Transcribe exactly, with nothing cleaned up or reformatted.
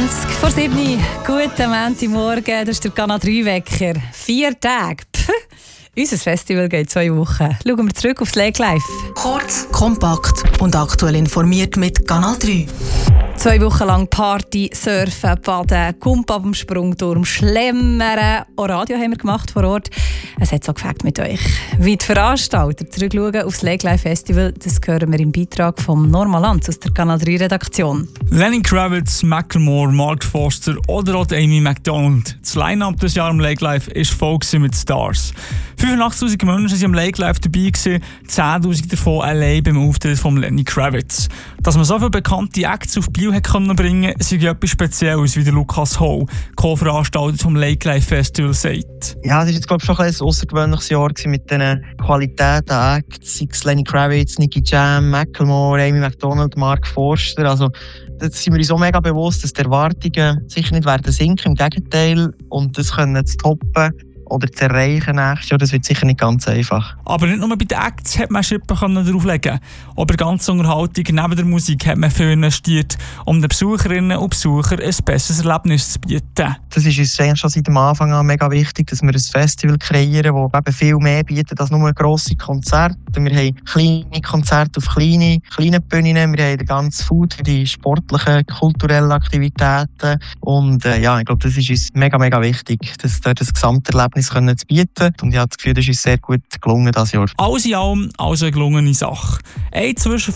zwanzig vor sieben. Guten Montagmorgen, das ist der Kanal drei Wecker. Vier Tage. Pff. Unser Festival geht zwei Wochen. Schauen wir zurück aufs Lake Life. Kurz, kompakt und aktuell informiert mit Kanal drei. Zwei Wochen lang Party, Surfen, Baden, Kump ab dem Sprungturm, Schlemmern. Auch Radio haben wir gemacht vor Ort. Es hat so gefällt mit euch. Wie die Veranstalter zurückschauen aufs Lake Life Festival, das hören wir im Beitrag von Norma Lanz aus der Kanal drei Redaktion. Lenny Kravitz, Macklemore, Mark Forster oder auch Amy Macdonald. Das Line-Up des Jahres am Lake Life war voll mit Stars. fünfundachtzigtausend Menschen waren am Lake Life dabei, zehntausend davon allein beim Auftritt von Lenny Kravitz. Dass man so viele bekannte Acts auf Bio bringen konnte, ist etwas Spezielles, wie der Lukas Hall, Co-Veranstalter vom Lake Life Festival, sagt. Ja, das war jetzt, glaube ich, schon ein außergewöhnliches Jahr mit den Qualitäten an Acts, sei es Lenny Kravitz, Nicky Jam, Macklemore, Amy Macdonald, Mark Forster. Also, da sind wir uns so mega bewusst, dass die Erwartungen sicher nicht werden sinken, im Gegenteil. Und das können zu toppen oder zu erreichen nächstes Jahr, das wird sicher nicht ganz einfach. Aber nicht nur bei den Acts hat man Schippen drauflegen. Auch bei der ganzen Unterhaltung neben der Musik hat man viel investiert, um den Besucherinnen und Besuchern ein besseres Erlebnis zu bieten. Das ist uns eigentlich schon seit dem Anfang an mega wichtig, dass wir ein Festival kreieren, das eben viel mehr bietet als nur grosse Konzerte. Wir haben kleine Konzerte auf kleine, kleine Bühnen, wir haben den ganzen Food für die sportlichen, kulturellen Aktivitäten. Und äh, ja, ich glaube, das ist uns mega, mega wichtig, dass dort das Gesamterlebnis können zu bieten. Und ich habe das Gefühl, das ist uns sehr gut gelungen dieses Jahr. Alles in allem also eine gelungene Sache. Ein Zwischenfall